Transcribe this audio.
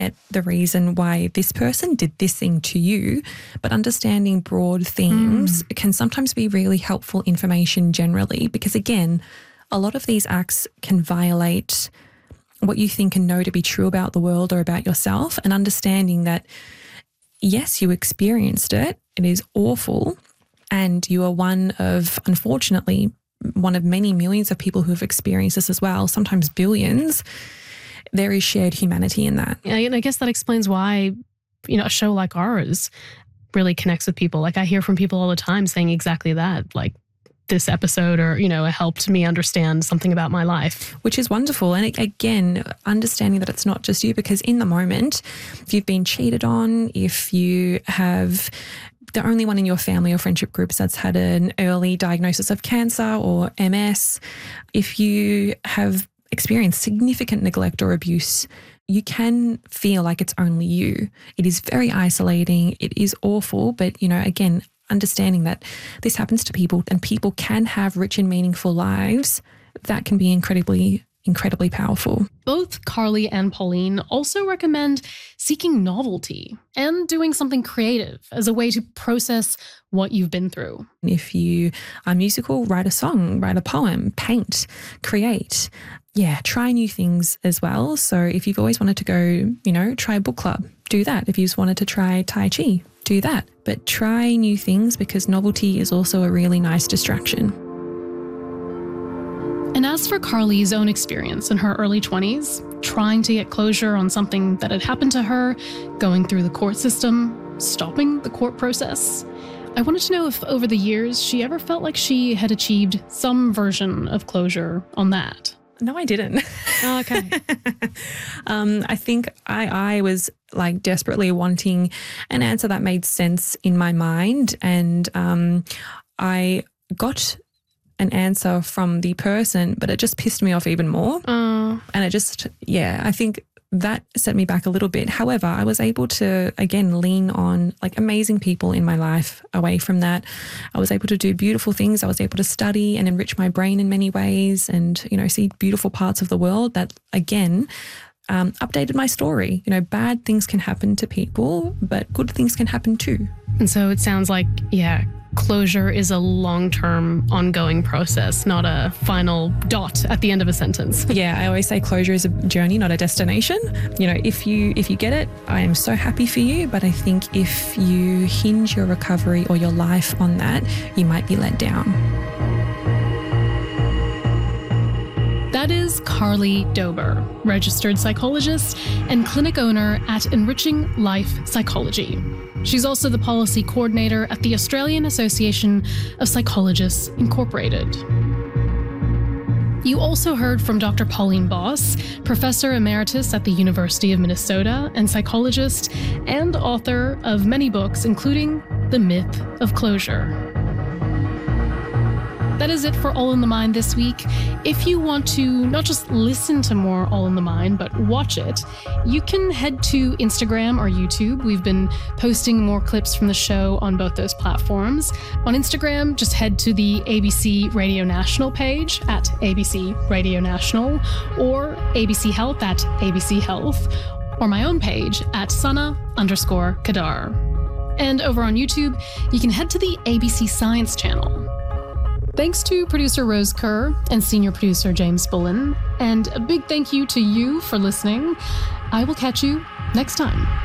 at the reason why this person did this thing to you, but understanding broad themes can sometimes be really helpful information generally, because again, a lot of these acts can violate what you think and know to be true about the world or about yourself, and understanding that, yes, you experienced it, it is awful, and you are unfortunately, one of many millions of people who have experienced this as well, sometimes billions. There is shared humanity in that. Yeah, and I guess that explains why, a show like ours really connects with people. Like I hear from people all the time saying exactly that, like this episode or, it helped me understand something about my life. Which is wonderful. And again, understanding that it's not just you, because in the moment, if you've been cheated on, if you have the only one in your family or friendship groups that's had an early diagnosis of cancer or MS, if you have experienced significant neglect or abuse, you can feel like it's only you. It is very isolating. It is awful. But, again, understanding that this happens to people and people can have rich and meaningful lives, that can be incredibly powerful. Both Carly and Pauline also recommend seeking novelty and doing something creative as a way to process what you've been through. If you are musical, write a song, write a poem, paint, create. Yeah, try new things as well. So if you've always wanted to go, try a book club, do that. If you just wanted to try Tai Chi, do that. But try new things, because novelty is also a really nice distraction. And as for Carly's own experience in her early 20s, trying to get closure on something that had happened to her, going through the court system, stopping the court process, I wanted to know if over the years she ever felt like she had achieved some version of closure on that. No, I didn't. Oh, okay. I think I was like desperately wanting an answer that made sense in my mind. And I got an answer from the person, but it just pissed me off even more. And I think that set me back a little bit. However, I was able to, again, lean on like amazing people in my life away from that. I was able to do beautiful things. I was able to study and enrich my brain in many ways and, see beautiful parts of the world that, again, updated my story. Bad things can happen to people, but good things can happen too. And so it sounds like, closure is a long-term ongoing process, not a final dot at the end of a sentence. Yeah, I always say closure is a journey, not a destination. If you get it, I am so happy for you. But I think if you hinge your recovery or your life on that, you might be let down. That is Carly Dober, registered psychologist and clinic owner at Enriching Life Psychology. She's also the policy coordinator at the Australian Association of Psychologists Incorporated. You also heard from Dr. Pauline Boss, Professor Emeritus at the University of Minnesota and psychologist and author of many books, including The Myth of Closure. That is it for All in the Mind this week. If you want to not just listen to more All in the Mind, but watch it, you can head to Instagram or YouTube. We've been posting more clips from the show on both those platforms. On Instagram, just head to the ABC Radio National page at ABC Radio National, or ABC Health at ABC Health, or my own page at Sana_Kadar. And over on YouTube, you can head to the ABC Science channel. Thanks to producer Rose Kerr and senior producer James Bullen. And a big thank you to you for listening. I will catch you next time.